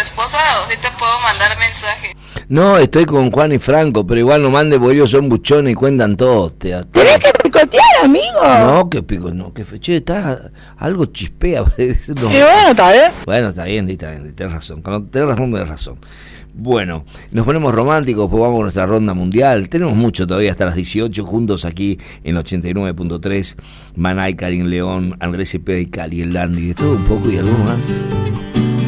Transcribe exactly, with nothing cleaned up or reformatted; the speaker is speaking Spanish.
esposa o si te puedo mandar mensaje? No, estoy con Juan y Franco, pero igual no mande porque ellos son buchones y cuentan todo. Te, te... Tenés que picotear, amigo. No, que pico, no, que che, está algo chispea. No. Y bueno, está bien. Bueno, está bien, está bien, tenés razón. Cuando tenés razón, tenés razón. Bueno, nos ponemos románticos, pues vamos a nuestra ronda mundial. Tenemos mucho todavía hasta las dieciocho, juntos aquí en ochenta y nueve punto tres. Manay, Karim León, Andrés Cepeda y Cali, el Dandy, de todo un poco y algo más.